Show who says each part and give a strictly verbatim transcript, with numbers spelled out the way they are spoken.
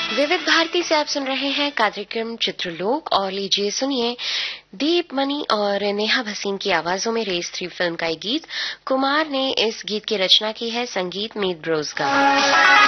Speaker 1: विविध भारती से आप सुन रहे हैं कार्यक्रम चित्रलोक और लीजिए सुनिए दीप मनी और नेहा भसीन की आवाजों में रेस थ्री फिल्म का एक गीत। कुमार ने इस गीत की रचना की है, संगीत मीत ब्रोज का।